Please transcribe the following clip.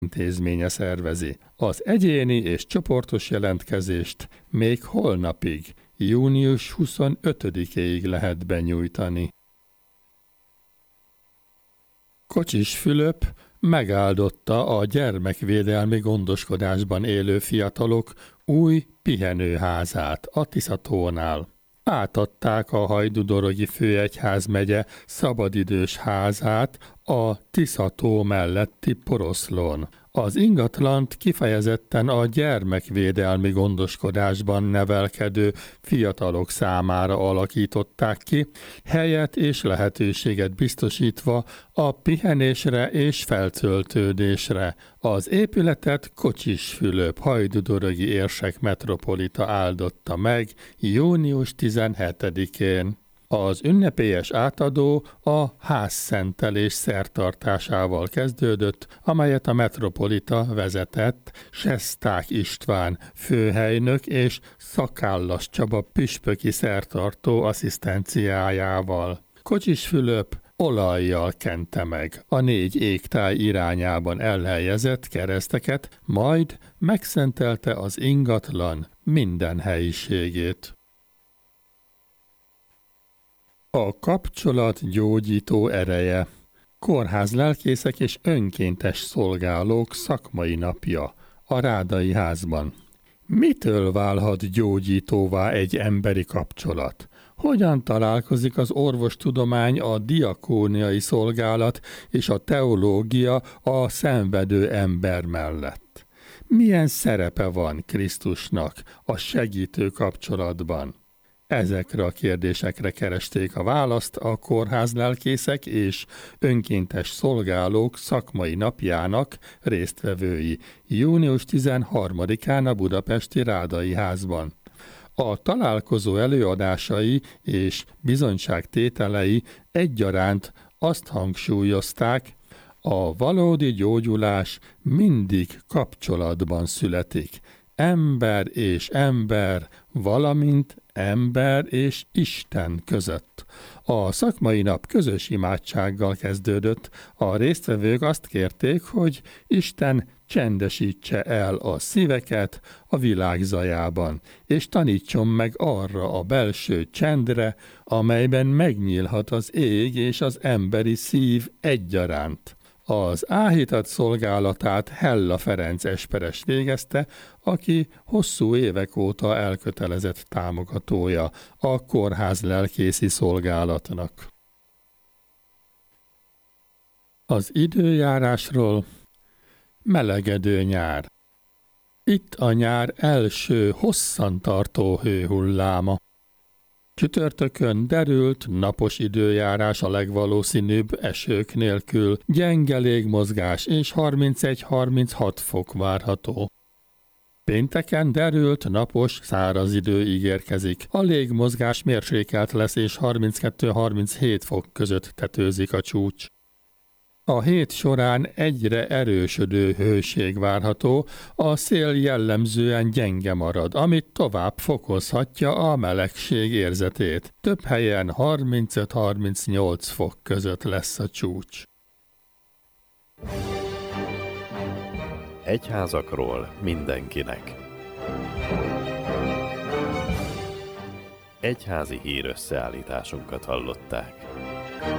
intézménye szervezi. Az egyéni és csoportos jelentkezést még holnapig, június 25-éig lehet benyújtani. Kocsis Fülöp megáldotta a gyermekvédelmi gondoskodásban élő fiatalok új pihenőházát a Tiszatónál. Átadták a Hajdúdorogi Főegyházmegye szabadidős házát a Tiszató melletti Poroszlón. Az ingatlant kifejezetten a gyermekvédelmi gondoskodásban nevelkedő fiatalok számára alakították ki, helyet és lehetőséget biztosítva a pihenésre és feltöltődésre. Az épületet Kocsis Fülöp hajdúdorogi érsek metropolita áldotta meg június 17-én. Az ünnepélyes átadó a házszentelés szertartásával kezdődött, amelyet a metropolita vezetett Sesták István főhelynök és Szakállas Csaba püspöki szertartó asszisztenciájával. Kocsis Fülöp olajjal kente meg a 4 égtáj irányában elhelyezett kereszteket, majd megszentelte az ingatlan minden helyiségét. A kapcsolat gyógyító ereje. Kórházlelkészek és önkéntes szolgálók szakmai napja a Rádai házban. Mitől válhat gyógyítóvá egy emberi kapcsolat? Hogyan találkozik az orvostudomány, a diakóniai szolgálat és a teológia a szenvedő ember mellett? Milyen szerepe van Krisztusnak a segítő kapcsolatban? Ezekre a kérdésekre keresték a választ a kórházlelkészek és önkéntes szolgálók szakmai napjának résztvevői június 13-án a budapesti Rádai házban. A találkozó előadásai és bizonyságtételei egyaránt azt hangsúlyozták, a valódi gyógyulás mindig kapcsolatban születik. Ember és ember, valamint ember és Isten között. A szakmai nap közös imádsággal kezdődött. A résztvevők azt kérték, hogy Isten csendesítse el a szíveket a világ zajában, és tanítson meg arra a belső csendre, amelyben megnyílhat az ég és az emberi szív egyaránt. Az áhítat szolgálatát Hella Ferenc esperes végezte, aki hosszú évek óta elkötelezett támogatója a kórház lelkészi szolgálatnak. Az időjárásról. Melegedő nyár. Itt a nyár első hosszantartó hőhulláma. Csütörtökön derült, napos időjárás a legvalószínűbb esők nélkül, gyenge légmozgás és 31-36 fok várható. Pénteken derült, napos, száraz idő ígérkezik. A légmozgás mérsékelt lesz és 32-37 fok között tetőzik a csúcs. A hét során egyre erősödő hőség várható, a szél jellemzően gyenge marad, amit tovább fokozhatja a melegség érzetét. Több helyen 35-38 fok között lesz a csúcs. Egyházakról mindenkinek. Egyházi hírösszeállításunkat hallották.